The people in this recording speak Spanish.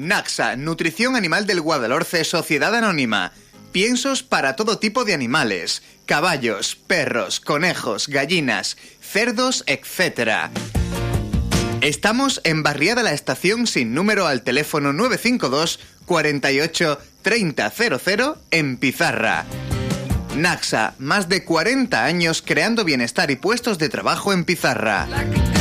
Naxa, Nutrición Animal del Guadalhorce, Sociedad Anónima. Piensos para todo tipo de animales. Caballos, perros, conejos, gallinas, cerdos, etc. Estamos en Barriada La Estación sin número al teléfono 952 48 30 00 en Pizarra. Naxa, más de 40 años creando bienestar y puestos de trabajo en Pizarra.